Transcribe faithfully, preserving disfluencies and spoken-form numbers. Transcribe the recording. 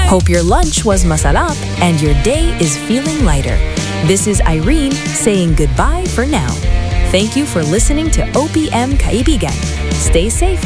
Hope your lunch was masarap and your day is feeling lighter. This is Irene saying goodbye for now. Thank you for listening to O P M Kaibigan. Stay safe.